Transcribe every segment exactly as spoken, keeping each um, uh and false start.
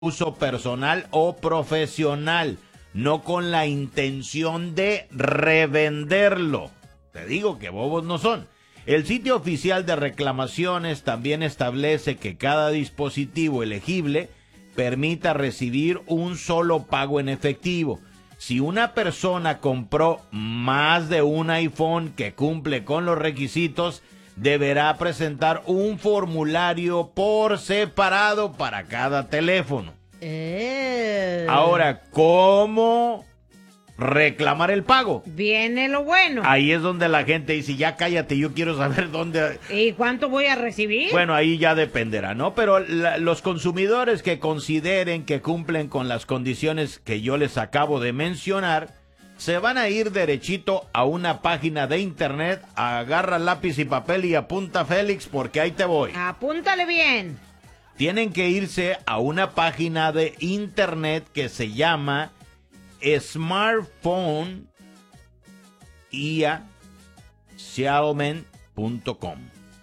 uso personal o profesional, no con la intención de revenderlo. Te digo que bobos no son. El sitio oficial de reclamaciones también establece que cada dispositivo elegible permita recibir un solo pago en efectivo. Si una persona compró más de un iPhone que cumple con los requisitos, deberá presentar un formulario por separado para cada teléfono. Eh. Ahora, ¿cómo reclamar el pago? Viene lo bueno. Ahí es donde la gente dice, ya cállate, yo quiero saber dónde... ¿Y cuánto voy a recibir? Bueno, ahí ya dependerá, ¿no? Pero la, los consumidores que consideren que cumplen con las condiciones que yo les acabo de mencionar, se van a ir derechito a una página de internet, agarra lápiz y papel y apunta, Félix, porque ahí te voy. Apúntale bien. Tienen que irse a una página de internet que se llama smartphone i a settlement punto com.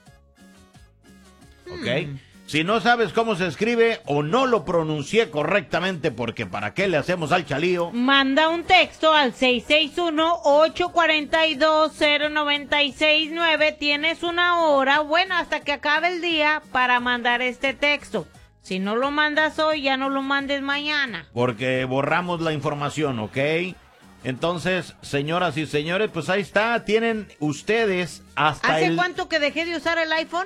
¿Ok? Hmm. Si no sabes cómo se escribe o no lo pronuncié correctamente, porque ¿para qué le hacemos al chalío? Manda un texto al seis seis uno, ocho cuatro dos, cero nueve seis nueve. Tienes una hora, bueno, hasta que acabe el día para mandar este texto. Si no lo mandas hoy, ya no lo mandes mañana. Porque borramos la información, ¿ok? Entonces, señoras y señores, pues ahí está. Tienen ustedes hasta ¿Hace el... cuánto que dejé de usar el iPhone?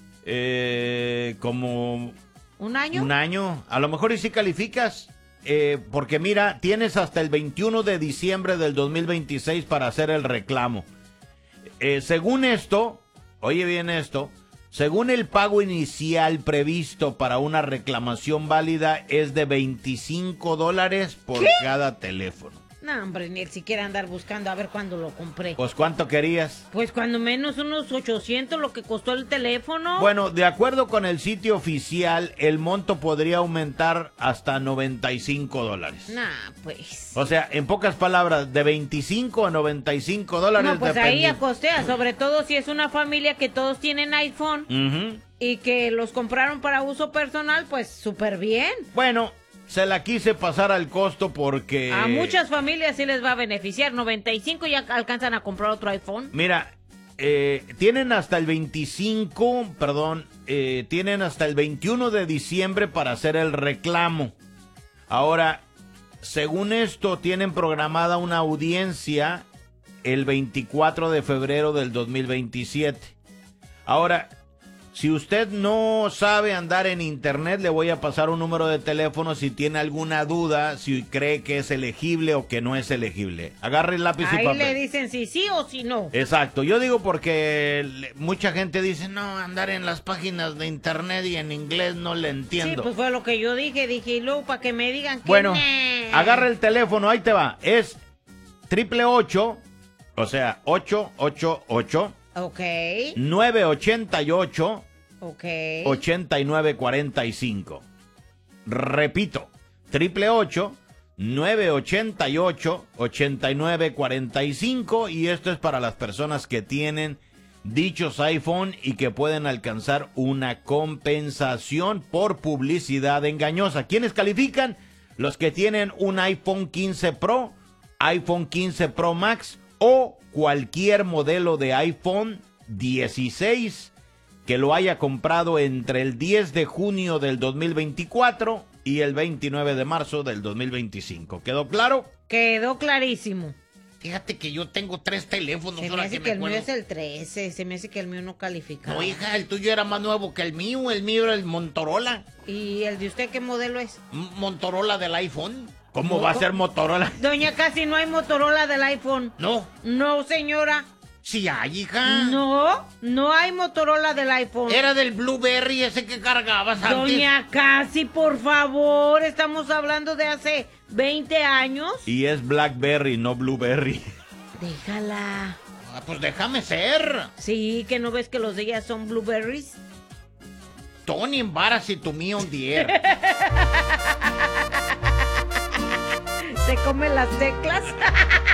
Eh, como... ¿Un año? Un año. A lo mejor y si calificas. Eh, porque mira, tienes hasta el veintiuno de diciembre del dos mil veintiséis para hacer el reclamo. Eh, según esto, oye bien esto, según el pago inicial previsto para una reclamación válida es de veinticinco dólares por ¿Qué? cada teléfono. No, hombre, ni siquiera andar buscando a ver cuándo lo compré. Pues, ¿cuánto querías? Pues cuando menos unos ochocientos lo que costó el teléfono. Bueno, de acuerdo con el sitio oficial, el monto podría aumentar hasta noventa y cinco dólares. Nah, pues. O sea, en pocas palabras, de veinticinco a noventa y cinco dólares. No, pues dependiendo. ahí acostea, sobre todo si es una familia que todos tienen iPhone Uh-huh. y que los compraron para uso personal, pues súper bien. Bueno, se la quise pasar al costo porque... A muchas familias sí les va a beneficiar. noventa y cinco ya alcanzan a comprar otro iPhone. Mira, eh, tienen hasta el veinticinco, perdón, eh, tienen hasta el veintiuno de diciembre para hacer el reclamo. Ahora, según esto, tienen programada una audiencia el veinticuatro de febrero del dos mil veintisiete. Ahora, si usted no sabe andar en internet, le voy a pasar un número de teléfono si tiene alguna duda, si cree que es elegible o que no es elegible. Agarre el lápiz Ahí y papel. le dicen si sí o si no. Exacto, yo digo porque le- mucha gente dice, no, andar en las páginas de internet y en inglés no le Sí, entiendo. pues fue lo que yo dije. Dije, y luego para que me digan que Bueno, nah. agarra el teléfono, ahí te va. Es triple ocho, o sea, ocho ocho ocho, Ok, nueve ocho ocho, ok. ochenta y nueve cuarenta y cinco. Repito, triple ocho, nueve ocho ocho, ochenta y nueve cuarenta y cinco, y esto es para las personas que tienen dichos iPhone y que pueden alcanzar una compensación por publicidad engañosa. ¿Quiénes califican? Los que tienen un iPhone quince Pro, iPhone quince Pro Max o cualquier modelo de iPhone dieciséis que lo haya comprado entre el diez de junio del dos mil veinticuatro y el veintinueve de marzo del dos mil veinticinco. ¿Quedó claro? Quedó clarísimo. Fíjate que yo tengo tres teléfonos. Se me ahora hace que que me el mío acuerdo. es el trece. Se me hace que el mío no califica. No, hija, el tuyo era más nuevo que el mío. El mío era el Motorola. ¿Y el de usted qué modelo es? M- Motorola del iPhone. ¿Cómo No. va a ser Motorola? Doña, casi no hay Motorola del iPhone. No. No, señora. Sí hay, hija. No, no hay Motorola del iPhone. Era del Blueberry ese que cargabas antes. Doña Casi, por favor, estamos hablando de hace veinte años. Y es Blackberry, no Blueberry. Déjala. Ah, pues déjame ser. Sí, que no ves que los de ella son blueberries. Tony embarrassed to me on the air. Se comen las teclas.